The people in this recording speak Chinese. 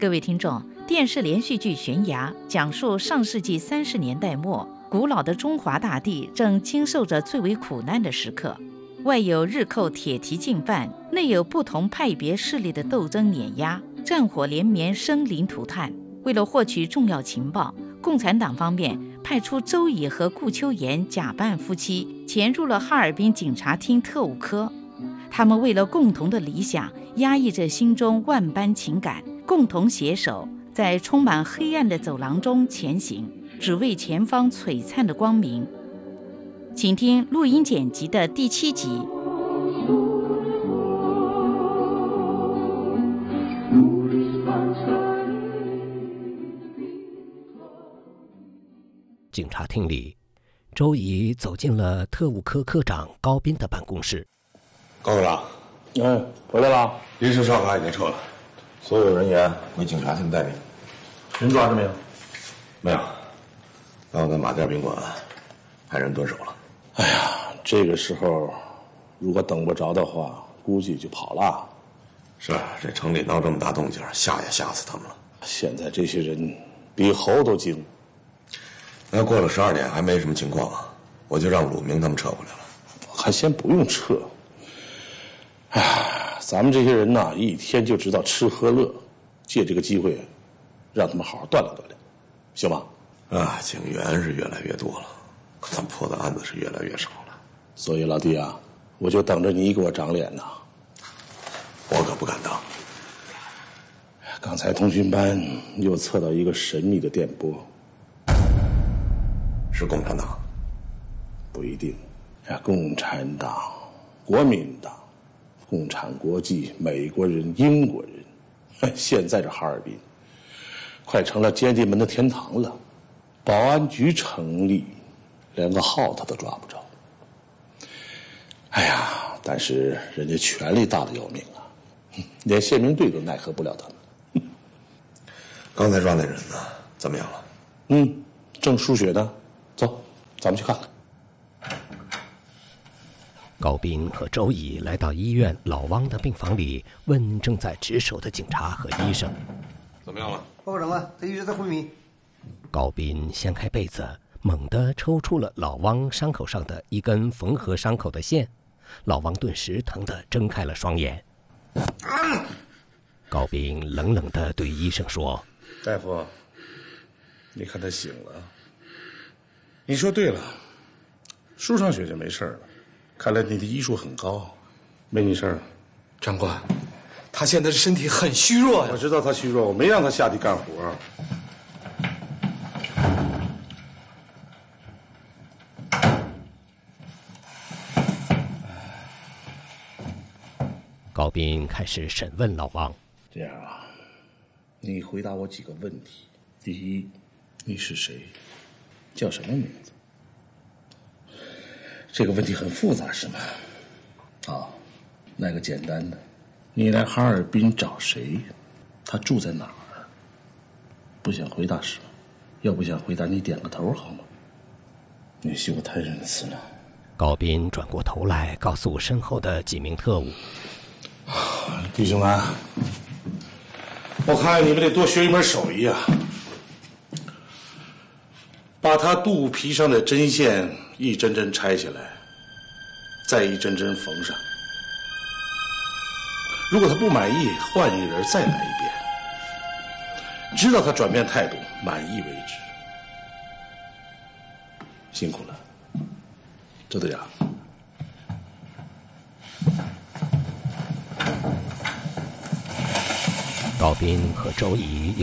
各位听众，电视连续剧《悬崖》讲述上世纪30年代末，古老的中华大地正经受着最为苦难的时刻。外有日寇铁蹄进犯，内有不同派别势力的斗争碾压，战火连绵，生灵涂炭。为了获取重要情报，共产党方面派出周乙和顾秋妍假扮夫妻，潜入了哈尔滨警察厅特务科。他们为了共同的理想，压抑着心中万般情感，共同携手在充满黑暗的走廊中前行，只为前方璀璨的光明。请听录音剪辑的第7集。 警察厅里，周乙走进了特务科科长高斌的办公室。 高科长， 回来了。 临时哨卡已经撤了，所有人员回警察厅待命。 人抓着没有？ 没有，刚在马甸宾馆派人蹲守了。 哎呀，这个时候如果等不着的话，估计就跑了。 是，这城里闹这么大动静，吓也吓死他们了。 现在这些人比猴都精。 那过了12点还没什么情况啊，我就让鲁明他们撤回来了。 还先不用撤。哎，咱们这些人呐，一天就知道吃喝乐，借这个机会，让他们好好锻炼锻炼，行吗？ 啊，警员是越来越多了，可咱破的案子是越来越少了。 所以老弟啊，我就等着你给我长脸呐。 我可不敢当。 刚才通讯班又测到一个神秘的电波。 是共产党？ 不一定。共产党、国民党、共产国际、美国人、英国人，现在这哈尔滨快成了奸细们的天堂了。保安局成立，连个号他都抓不着。哎呀，但是人家权力大的要命啊，连宪兵队都奈何不了他们。 刚才抓那人呢，怎么样了？ 正输血呢。走，咱们去看看。 高斌和周乙来到医院老汪的病房里，问正在值守的警察和医生：“ 怎么样了？” 报告长官，他一直在昏迷。 高斌掀开被子，猛地抽出了老汪伤口上的一根缝合伤口的线，老汪顿时疼得睁开了双眼。高斌冷冷地对医生说：“ 大夫，你看他醒了。你说对了，输上血就没事了。看来你的医术很高，没你事儿。 长官，他现在的身体很虚弱呀。 我知道他虚弱，我没让他下地干活。 高斌开始审问老汪。 这样啊，你回答我几个问题。第一，你是谁？叫什么名字？这个问题很复杂是吗？好，来个简单的，你来哈尔滨找谁？他住在哪儿？不想回答是吗？要不想回答你点个头好吗？你媳妇太仁慈了。 高斌转过头来告诉身后的几名特务： 弟兄们，我看你们得多学一门手艺啊。把他肚皮上的针线一针针拆下来，再一针针缝上。如果他不满意，换一个人再来一遍，直到他转变态度，满意为止。辛苦了，周队长。 高斌和周乙